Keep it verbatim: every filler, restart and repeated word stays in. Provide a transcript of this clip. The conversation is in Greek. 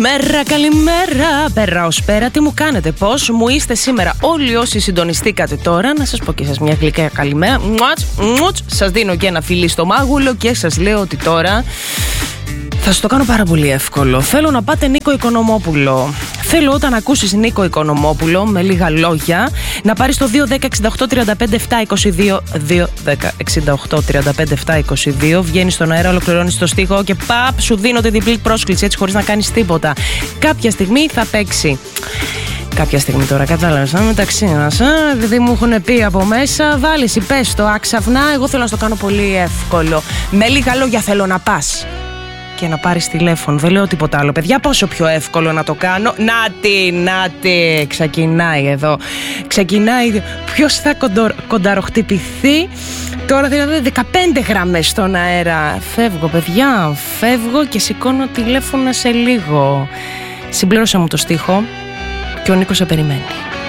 Μέρα, καλημέρα, πέρα ως πέρα, τι μου κάνετε, πώς μου είστε σήμερα όλοι όσοι συντονιστήκατε τώρα? Να σας πω και σας μια γλυκαία καλημέρα. Μουατς, μουατς, σας δίνω και ένα φιλί στο μάγουλο και σας λέω ότι τώρα θα σας το κάνω πάρα πολύ εύκολο. Θέλω να πάτε Νίκο Οικονομόπουλο. Θέλω όταν ακούσεις Νίκο Οικονομόπουλο, με λίγα λόγια, να πάρεις το δύο δέκα εξήντα οκτώ τριάντα πέντε επτά είκοσι δύο. δύο δέκα εξήντα οκτώ τριάντα πέντε επτά είκοσι δύο. Βγαίνεις στον αέρα, ολοκληρώνεις το στίχο και παπ, σου δίνω τη διπλή πρόσκληση έτσι χωρίς να κάνεις τίποτα. Κάποια στιγμή θα παίξει. Κάποια στιγμή τώρα, κατάλαβες, μεταξύ μας, δηλαδή μου έχουν πει από μέσα, βάλε εσύ, πες το άξαφνα. Εγώ θέλω να το κάνω πολύ εύκολο. Με λίγα λόγια θέλω να πας και να πάρεις τηλέφωνο. Δεν λέω τίποτα άλλο. Παιδιά, πόσο πιο εύκολο να το κάνω. Νάτι, νάτι, ξεκινάει εδώ. Ξεκινάει. Ποιος θα κοντο, κονταροχτυπηθεί. Τώρα δηλαδή δεκαπέντε γραμμές στον αέρα. Φεύγω, παιδιά, φεύγω και σηκώνω τηλέφωνο σε λίγο. Συμπλήρωσα μου το στίχο και ο Νίκος σε περιμένει.